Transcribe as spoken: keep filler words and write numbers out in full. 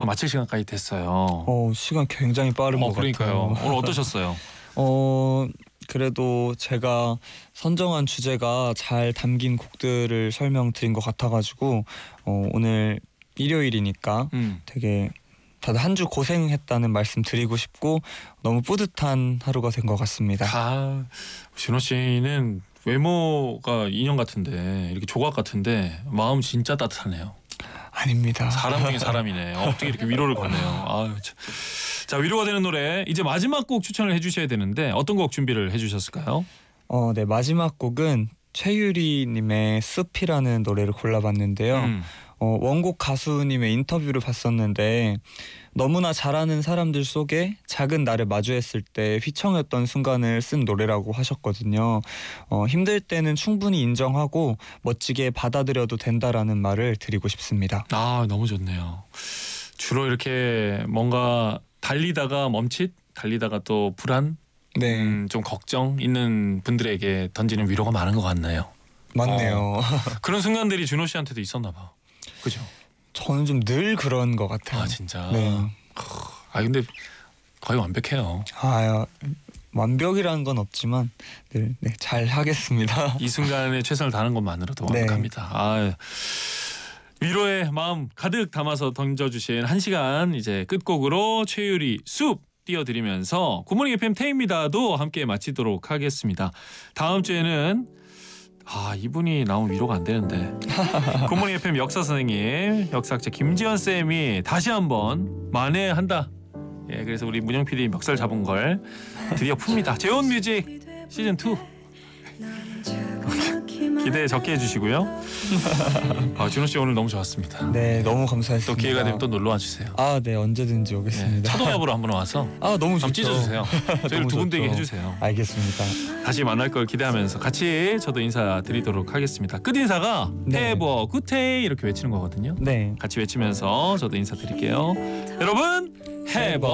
마칠 시간까지 됐어요. 어, 시간 굉장히 빠른 어, 것 그러니까요. 같아요. 오늘 어떠셨어요? 어, 그래도 제가 선정한 주제가 잘 담긴 곡들을 설명드린 것 같아가지고 어, 오늘 일요일이니까 음. 되게 다들 한 주 고생했다는 말씀 드리고 싶고 너무 뿌듯한 하루가 된 것 같습니다. 아, 준호 씨는 외모가 인형 같은데 이렇게 조각 같은데 마음 진짜 따뜻하네요. 아닙니다. 사람 중에 사람이네. 어떻게 이렇게 위로를 건네요. 아유, 참. 자, 위로가 되는 노래 이제 마지막 곡 추천을 해주셔야 되는데 어떤 곡 준비를 해주셨을까요? 어, 네, 마지막 곡은 최유리님의 숲이라는 노래를 골라봤는데요. 음. 어, 원곡 가수님의 인터뷰를 봤었는데 너무나 잘하는 사람들 속에 작은 나를 마주했을 때 휘청였던 순간을 쓴 노래라고 하셨거든요. 어, 힘들 때는 충분히 인정하고 멋지게 받아들여도 된다라는 말을 드리고 싶습니다. 아, 너무 좋네요. 주로 이렇게 뭔가 달리다가 멈칫, 달리다가 또 불안, 네, 음, 좀 걱정 있는 분들에게 던지는 위로가 많은 것 같네요. 맞네요. 그런 순간들이 준호 씨한테도 있었나 봐. 그죠? 저는 좀 늘 그런 것 같아요. 아, 진짜. 네. 아, 근데 거의 완벽해요. 아, 완벽이라는 건 없지만 늘 네, 잘 하겠습니다. 이 순간에 최선을 다하는 것만으로도 네. 완벽합니다. 아, 위로의 마음 가득 담아서 던져주신 한 시간 이제 끝곡으로 최유리 숲 띄워드리면서 굿모닝 에프엠 태입니다도 함께 마치도록 하겠습니다. 다음 주에는 아, 이분이 나오면 위로가 안 되는데 굿모닝 에프엠 역사 선생님 역사학자 김지연 쌤이 다시 한번 만회한다. 예, 그래서 우리 문영 피디 멱살 잡은 걸 드디어 풉니다. 재혼 뮤직 시즌 투 기대 적게 해주시고요. 아, 준호 씨 오늘 너무 좋았습니다. 네, 너무 감사했습니다. 또 기회가 되면 또 놀러 와 주세요. 아, 네, 언제든지 예, 오겠습니다. 차도яб으로 한번 와서 아, 너무 한번 좋죠. 찢어주세요. 저희를 너무 두 분 되게 좋죠. 해주세요. 알겠습니다. 다시 만날 걸 기대하면서 같이 저도 인사드리도록 하겠습니다. 끝 인사가 네. 해버 굿데이 이렇게 외치는 거거든요. 네. 같이 외치면서 저도 인사드릴게요. 여러분 해버